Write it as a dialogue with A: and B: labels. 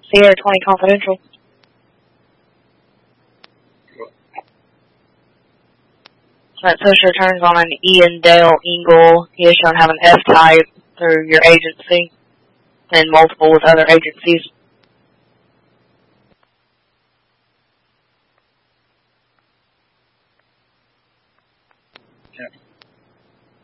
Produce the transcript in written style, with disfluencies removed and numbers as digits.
A: Sierra 20 Confidential. That search returns on an Ian Dale Engel. He is shown to have an F-type through your agency and multiple with other agencies.
B: Okay.